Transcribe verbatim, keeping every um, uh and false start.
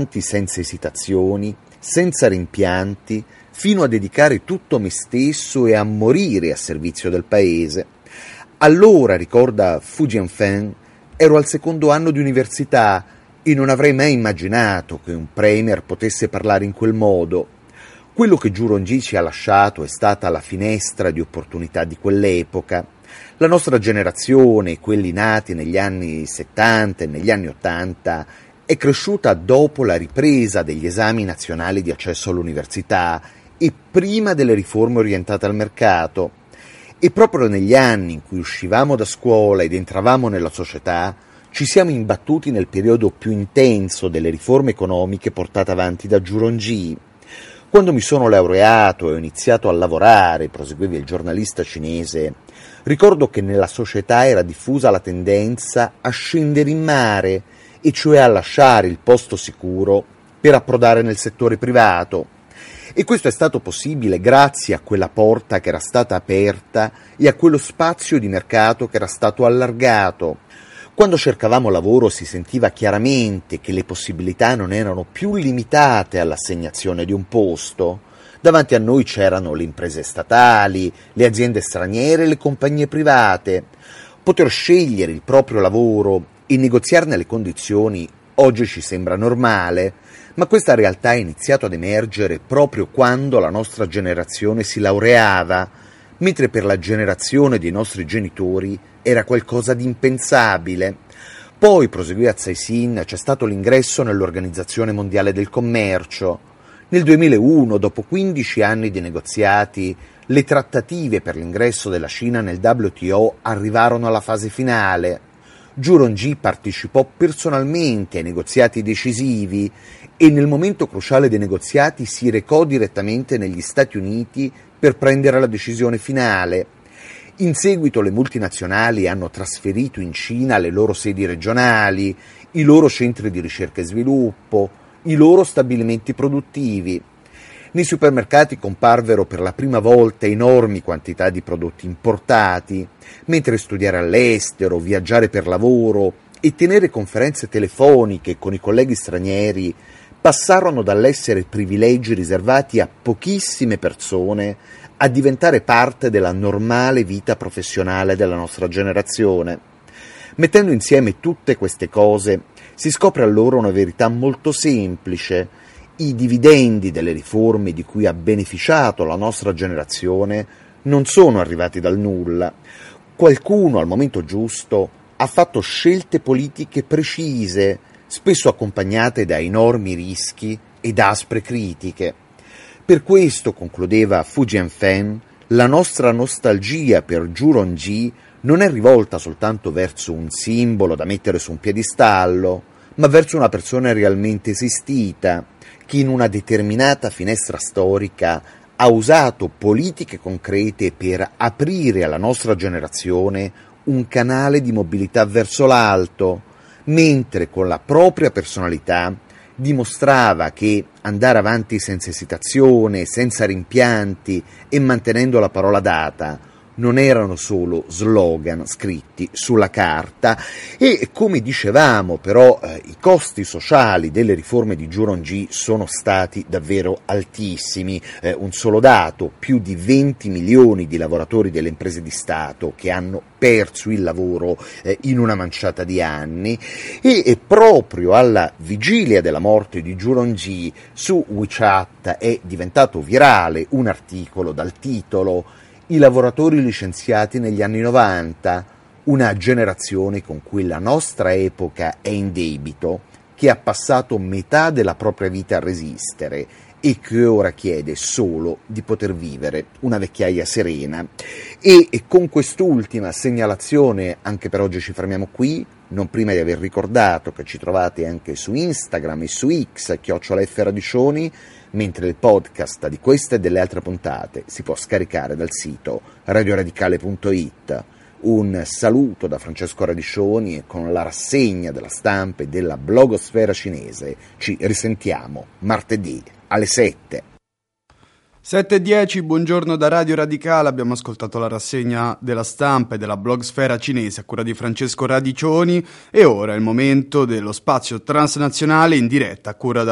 senza esitazioni, senza rimpianti, fino a dedicare tutto me stesso e a morire a servizio del paese. Allora, ricorda Fu Jianfen, ero al secondo anno di università e non avrei mai immaginato che un premier potesse parlare in quel modo. Quello che Zhu Rongji ci ha lasciato è stata la finestra di opportunità di quell'epoca. La nostra generazione, quelli nati negli anni settanta e negli anni ottanta, è cresciuta dopo la ripresa degli esami nazionali di accesso all'università e prima delle riforme orientate al mercato. E proprio negli anni in cui uscivamo da scuola ed entravamo nella società, ci siamo imbattuti nel periodo più intenso delle riforme economiche portate avanti da Zhu Rongji. Quando mi sono laureato e ho iniziato a lavorare, proseguiva il giornalista cinese, ricordo che nella società era diffusa la tendenza a scendere in mare, e cioè a lasciare il posto sicuro per approdare nel settore privato. E questo è stato possibile grazie a quella porta che era stata aperta e a quello spazio di mercato che era stato allargato. Quando cercavamo lavoro si sentiva chiaramente che le possibilità non erano più limitate all'assegnazione di un posto. Davanti a noi c'erano le imprese statali, le aziende straniere e le compagnie private. Poter scegliere il proprio lavoro e negoziarne le condizioni oggi ci sembra normale, ma questa realtà è iniziata ad emergere proprio quando la nostra generazione si laureava, mentre per la generazione dei nostri genitori era qualcosa di impensabile. Poi, proseguì Caixin, c'è stato l'ingresso nell'Organizzazione Mondiale del Commercio. Nel duemilauno, dopo quindici anni di negoziati, le trattative per l'ingresso della Cina nel W T O arrivarono alla fase finale. Zhu Rongji partecipò personalmente ai negoziati decisivi e nel momento cruciale dei negoziati si recò direttamente negli Stati Uniti per prendere la decisione finale. In seguito le multinazionali hanno trasferito in Cina le loro sedi regionali, i loro centri di ricerca e sviluppo, i loro stabilimenti produttivi. Nei supermercati comparvero per la prima volta enormi quantità di prodotti importati, mentre studiare all'estero, viaggiare per lavoro e tenere conferenze telefoniche con i colleghi stranieri passarono dall'essere privilegi riservati a pochissime persone a diventare parte della normale vita professionale della nostra generazione. Mettendo insieme tutte queste cose, si scopre allora una verità molto semplice. I dividendi delle riforme di cui ha beneficiato la nostra generazione non sono arrivati dal nulla. Qualcuno al momento giusto ha fatto scelte politiche precise, spesso accompagnate da enormi rischi ed aspre critiche. Per questo, concludeva Fu Jianfen, la nostra nostalgia per Zhu Rongji non è rivolta soltanto verso un simbolo da mettere su un piedistallo, ma verso una persona realmente esistita, che in una determinata finestra storica ha usato politiche concrete per aprire alla nostra generazione un canale di mobilità verso l'alto, mentre con la propria personalità dimostrava che andare avanti senza esitazione, senza rimpianti e mantenendo la parola data non erano solo slogan scritti sulla carta. E come dicevamo però eh, i costi sociali delle riforme di Zhu Rongji sono stati davvero altissimi. Eh, un solo dato: più di venti milioni di lavoratori delle imprese di Stato che hanno perso il lavoro eh, in una manciata di anni. E, e proprio alla vigilia della morte di Zhu Rongji su WeChat è diventato virale un articolo dal titolo "I lavoratori licenziati negli anni novanta, una generazione con cui la nostra epoca è in debito, che ha passato metà della propria vita a resistere e che ora chiede solo di poter vivere una vecchiaia serena". E, e con quest'ultima segnalazione anche per oggi ci fermiamo qui, non prima di aver ricordato che ci trovate anche su Instagram e su X, chiocciola F Radiccioni, mentre il podcast di queste e delle altre puntate si può scaricare dal sito radioradicale punto it. Un saluto da Francesco Radiccioni e con la rassegna della stampa e della blogosfera cinese ci risentiamo martedì alle sette. sette e dieci, buongiorno da Radio Radicale, abbiamo ascoltato la rassegna della stampa e della blogosfera cinese a cura di Francesco Radiccioni e ora è il momento dello spazio transnazionale in diretta a cura da